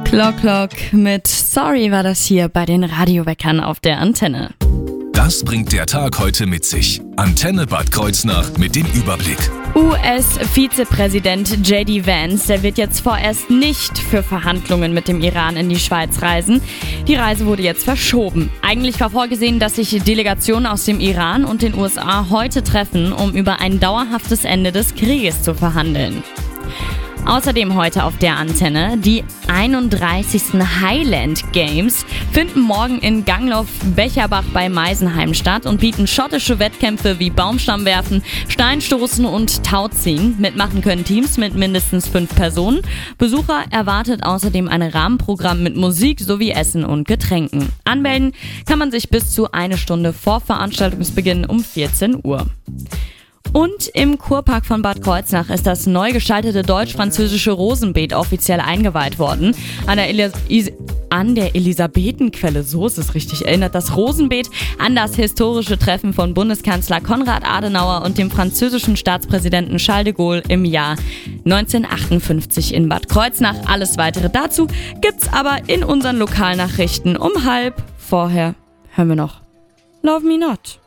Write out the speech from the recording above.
Clock Clock mit Sorry war das hier bei den Radioweckern auf der Antenne. Das bringt der Tag heute mit sich. Antenne Bad Kreuznach mit dem Überblick. US-Vizepräsident J.D. Vance, der wird jetzt vorerst nicht für Verhandlungen mit dem Iran in die Schweiz reisen. Die Reise wurde jetzt verschoben. Eigentlich war vorgesehen, dass sich Delegationen aus dem Iran und den USA heute treffen, um über ein dauerhaftes Ende des Krieges zu verhandeln. Außerdem heute auf der Antenne die 31. Highland Games finden morgen in Gangloff-Becherbach bei Meisenheim statt und bieten schottische Wettkämpfe wie Baumstammwerfen, Steinstoßen und Tauziehen. Mitmachen können Teams mit mindestens 5 Personen. Besucher erwartet außerdem ein Rahmenprogramm mit Musik sowie Essen und Getränken. Anmelden kann man sich bis zu 1 Stunde vor Veranstaltungsbeginn um 14 Uhr. Und im Kurpark von Bad Kreuznach ist das neu gestaltete deutsch-französische Rosenbeet offiziell eingeweiht worden. An der Elisabethenquelle, so ist es richtig, erinnert das Rosenbeet an das historische Treffen von Bundeskanzler Konrad Adenauer und dem französischen Staatspräsidenten Charles de Gaulle im Jahr 1958 in Bad Kreuznach. Alles weitere dazu gibt's aber in unseren Lokalnachrichten um 12:30. Vorher hören wir noch Love Me Not.